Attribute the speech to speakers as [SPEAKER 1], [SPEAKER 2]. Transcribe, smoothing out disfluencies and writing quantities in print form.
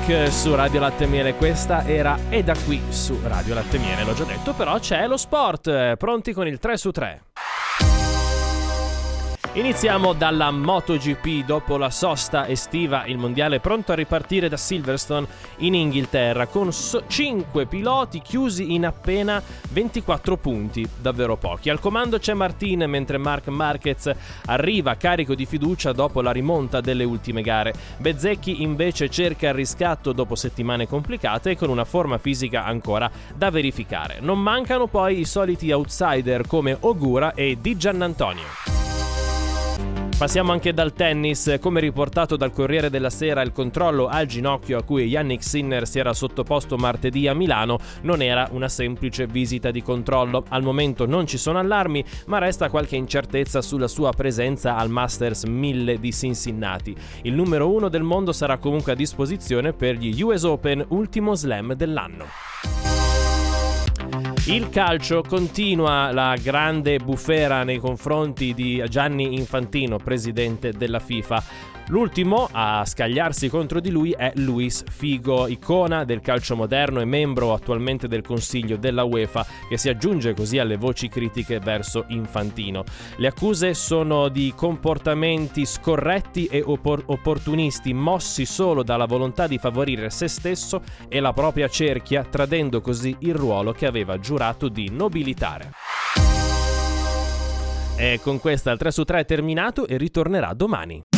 [SPEAKER 1] Drake su Radio Latte e Miele. Questa era E da qui su Radio Latte e Miele, l'ho già detto, però c'è lo sport. Pronti con il 3 su 3. Iniziamo dalla MotoGP. Dopo la sosta estiva, il mondiale è pronto a ripartire da Silverstone in Inghilterra con 5 piloti chiusi in appena 24 punti, davvero pochi. Al comando c'è Martin, mentre Marc Marquez arriva carico di fiducia dopo la rimonta delle ultime gare. Bezzecchi invece cerca il riscatto dopo settimane complicate e con una forma fisica ancora da verificare. Non mancano poi i soliti outsider come Ogura e Di Giannantonio. Passiamo anche dal tennis. Come riportato dal Corriere della Sera, il controllo al ginocchio a cui Jannik Sinner si era sottoposto martedì a Milano non era una semplice visita di controllo. Al momento non ci sono allarmi, ma resta qualche incertezza sulla sua presenza al Masters 1000 di Cincinnati. Il numero 1 del mondo sarà comunque a disposizione per gli US Open, ultimo slam dell'anno. Il calcio, continua la grande bufera nei confronti di Gianni Infantino, presidente della FIFA. L'ultimo a scagliarsi contro di lui è Luis Figo, icona del calcio moderno e membro attualmente del Consiglio della UEFA, che si aggiunge così alle voci critiche verso Infantino. Le accuse sono di comportamenti scorretti e opportunisti, mossi solo dalla volontà di favorire se stesso e la propria cerchia, tradendo così il ruolo che aveva giurato di nobilitare. E con questa il 3 su 3 è terminato e ritornerà domani.